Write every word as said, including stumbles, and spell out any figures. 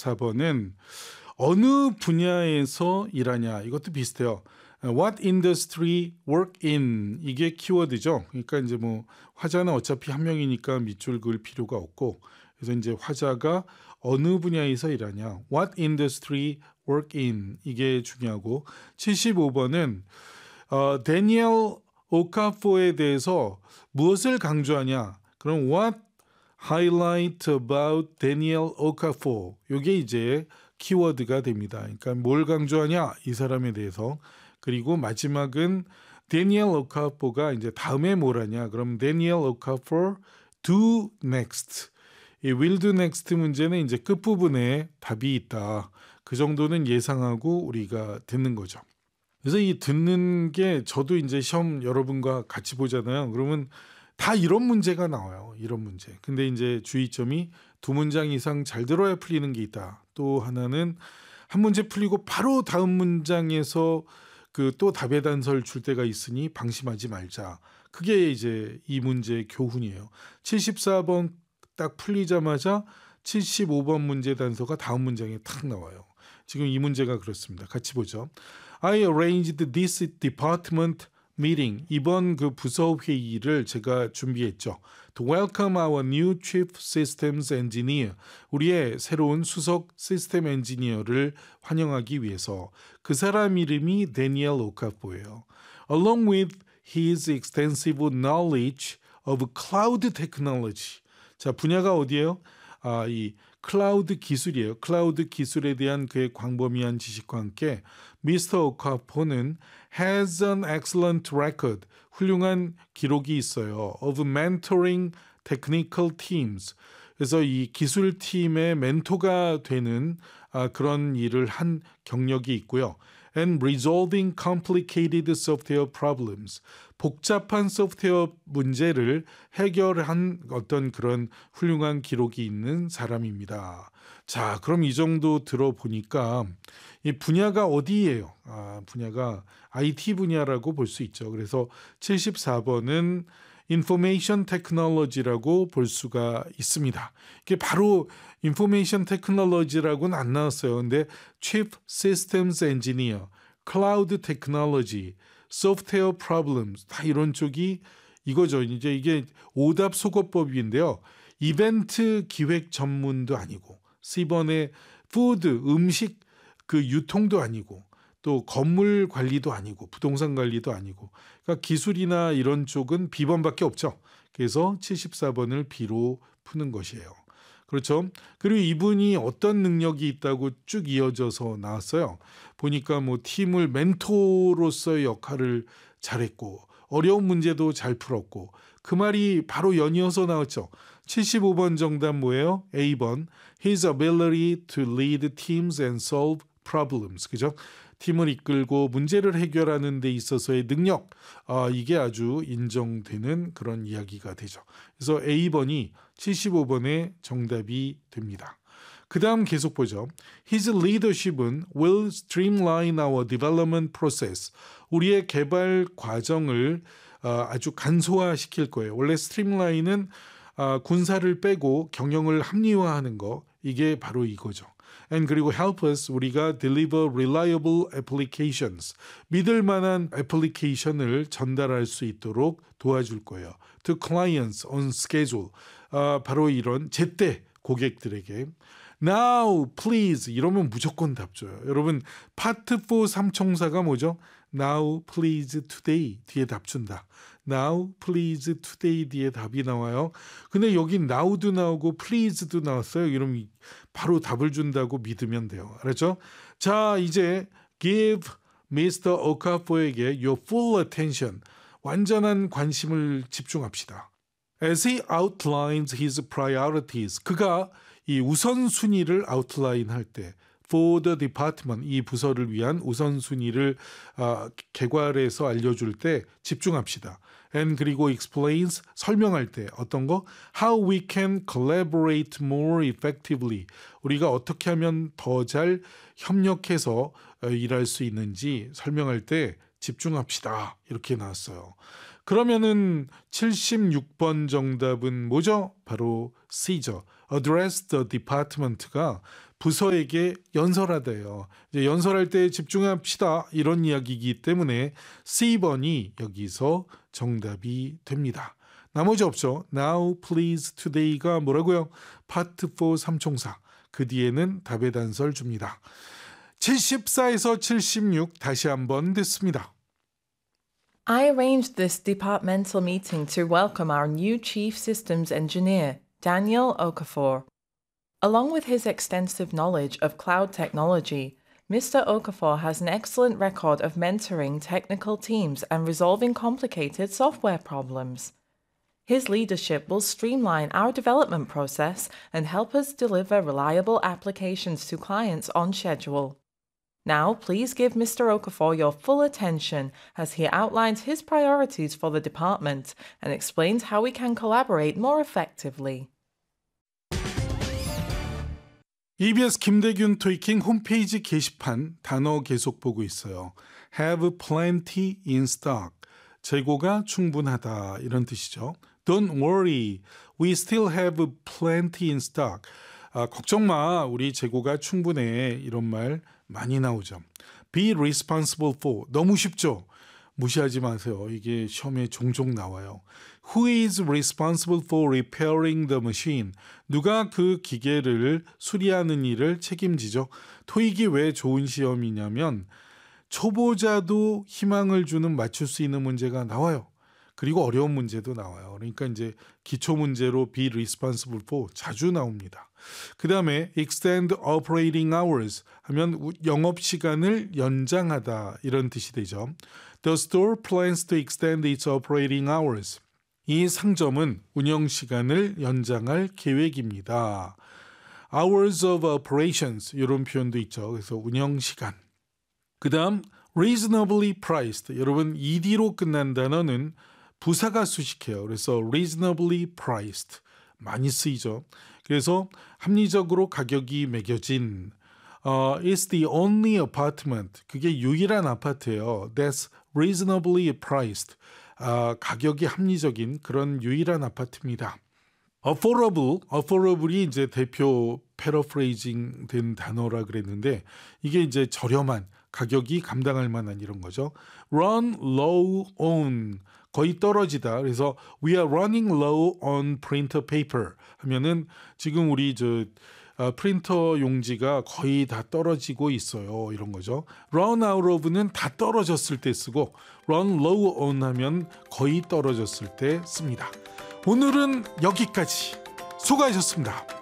칠십사 번은 어느 분야에서 일하냐 이것도 비슷해요. What industry work in 이게 키워드죠. 그러니까 이제 뭐 화자는 어차피 한 명이니까 밑줄 그을 필요가 없고 그래서 이제 화자가 어느 분야에서 일하냐 What industry work in 이게 중요하고 칠십오 번은 어, 데니엘 오카포에 대해서 무엇을 강조하냐 그럼 What highlight about Daniel Okafor 이게 이제 키워드가 됩니다. 그러니까 뭘 강조하냐 이 사람에 대해서 그리고 마지막은 데니엘 오카포가 이제 다음에 뭘 하냐 그럼 데니엘 오카포 do next 이 will do next 문제는 이제 끝부분에 답이 있다. 그 정도는 예상하고 우리가 듣는 거죠. 그래서 이 듣는 게 저도 이제 시험 여러분과 같이 보잖아요. 그러면 다 이런 문제가 나와요. 이런 문제. 근데 이제 주의점이 두 문장 이상 잘 들어야 풀리는 게 있다. 또 하나는 한 문제 풀리고 바로 다음 문장에서 그 또 답의 단서를 줄 때가 있으니 방심하지 말자. 그게 이제 이 문제의 교훈이에요. 칠십사 번 딱 풀리자마자 칠십오 번 문제 단서가 다음 문장에 탁 나와요. 지금 이 문제가 그렇습니다. 같이 보죠. I arranged this department meeting. 이번 그 부서 회의를 제가 준비했죠. To welcome our new chief systems engineer. 우리의 새로운 수석 시스템 엔지니어를 환영하기 위해서. 그 사람 이름이 데니엘 오카포예요. Along with his extensive knowledge of cloud technology. 자, 분야가 어디예요? 아, 이 클라우드 기술이에요. 클라우드 기술에 대한 그의 광범위한 지식과 함께 미스터 오카포는 has an excellent record, 훌륭한 기록이 있어요. of mentoring technical teams. 그래서 이 기술팀의 멘토가 되는 아, 그런 일을 한 경력이 있고요. and resolving complicated software problems. 복잡한 소프트웨어 문제를 해결한 어떤 그런 훌륭한 기록이 있는 사람입니다. 자, 그럼 이 정도 들어보니까 이 분야가 어디예요? 아, 분야가 아이티 분야라고 볼 수 있죠. 그래서 칠십사 번은 인포메이션 테크놀로지라고 볼 수가 있습니다. 이게 바로 인포메이션 테크놀로지라고는 안 나왔어요. 근데 Chief Systems Engineer, Cloud Technology, Software Problems 다 이런 쪽이 이거죠. 이제 이게 오답 소거법인데요. 이벤트 기획 전문도 아니고 십 번에 푸드, 음식 그 유통도 아니고 또 건물 관리도 아니고 부동산 관리도 아니고 그러니까 기술이나 이런 쪽은 B번밖에 없죠. 그래서 칠십사 번을 B로 푸는 것이에요. 그렇죠. 그리고 이분이 어떤 능력이 있다고 쭉 이어져서 나왔어요. 보니까 뭐 팀을 멘토로서의 역할을 잘했고 어려운 문제도 잘 풀었고 그 말이 바로 연이어서 나왔죠. 칠십오 번 정답 뭐예요? A 번 His ability to lead teams and solve problems. 그죠? 팀을 이끌고 문제를 해결하는 데 있어서의 능력, 아, 이게 아주 인정되는 그런 이야기가 되죠. 그래서 A 번이 칠십오 번의 정답이 됩니다. 그 다음 계속 보죠. His leadership은 will streamline our development process. 우리의 개발 과정을 아, 아주 간소화시킬 거예요. 원래 streamline은 아, 군사를 빼고 경영을 합리화하는 거, 이게 바로 이거죠. And 그리고 help us 우리가 deliver reliable applications 믿을 만한 애플리케이션을 전달할 수 있도록 도와줄 거예요. To clients on schedule 아, 바로 이런 제때 고객들에게 Now please 이러면 무조건 답 줘요. 여러분 파트 사 삼총사가 뭐죠? Now please today 뒤에 답 준다. Now please today 뒤에 답이 나와요. 근데 여기 now도 나오고 please도 나왔어요. 이러면 바로 답을 준다고 믿으면 돼요. 알았죠? 자, 이제 give 미스터 Okafor에게 your full attention 완전한 관심을 집중합시다. As he outlines his priorities 그가 이 우선순위를 아웃라인 할 때 for the department 이 부서를 위한 우선순위를 어, 개괄해서 알려줄 때 집중합시다. And 그리고 explains 설명할 때 어떤 거? How we can collaborate more effectively 우리가 어떻게 하면 더 잘 협력해서 어, 일할 수 있는지 설명할 때 집중합시다. 이렇게 나왔어요. 그러면은 칠십육 번 정답은 뭐죠? 바로 C죠. Address the department가 부서에게 연설하대요. 이제 연설할 때 집중합시다 이런 이야기이기 때문에 씨 번이 여기서 정답이 됩니다. 나머지 없죠. Now please today가 뭐라고요? 파트 사 삼총사. 그 뒤에는 답의 단서를 줍니다. 칠십사에서 칠십육 다시 한번 듣습니다. I arranged this departmental meeting to welcome our new Chief Systems Engineer, Daniel Okafor. Along with his extensive knowledge of cloud technology, Mister Okafor has an excellent record of mentoring technical teams and resolving complicated software problems. His leadership will streamline our development process and help us deliver reliable applications to clients on schedule. Now, please give Mister Okafor your full attention as he outlines his priorities for the department and explains how we can collaborate more effectively. 이비에스 김대균 토익킹 홈페이지 게시판 단어 계속 보고 있어요. Have plenty in stock. 재고가 충분하다 이런 뜻이죠. Don't worry, we still have plenty in stock. 아, 걱정 마, 우리 재고가 충분해 이런 말 많이 나오죠. Be responsible for. 너무 쉽죠? 무시하지 마세요. 이게 시험에 종종 나와요. Who is responsible for repairing the machine? 누가 그 기계를 수리하는 일을 책임지죠? 토익이 왜 좋은 시험이냐면 초보자도 희망을 주는 맞출 수 있는 문제가 나와요. 그리고 어려운 문제도 나와요. 그러니까 이제 기초 문제로 be responsible for 자주 나옵니다. 그 다음에 extend operating hours 하면 영업 시간을 연장하다 이런 뜻이 되죠. The store plans to extend its operating hours. 이 상점은 운영 시간을 연장할 계획입니다. Hours of operations 이런 표현도 있죠. 그래서 운영 시간. 그 다음 reasonably priced. 여러분 이디로 끝난 단어는 부사가 수식해요. 그래서 reasonably priced 많이 쓰이죠. 그래서 합리적으로 가격이 매겨진 uh, It's the only apartment. 그게 유일한 아파트예요. That's reasonably priced. uh, 가격이 합리적인 그런 유일한 아파트입니다. affordable, affordable이 이제 대표 패러프레이징 된 단어라 그랬는데 이게 이제 저렴한 가격이 감당할 만한 이런 거죠. run low on 거의 떨어지다. 그래서 we are running low on printer paper 하면은 지금 우리 저 어, 프린터 용지가 거의 다 떨어지고 있어요. 이런 거죠. run out of는 다 떨어졌을 때 쓰고 run low on 하면 거의 떨어졌을 때 씁니다. 오늘은 여기까지. 수고하셨습니다.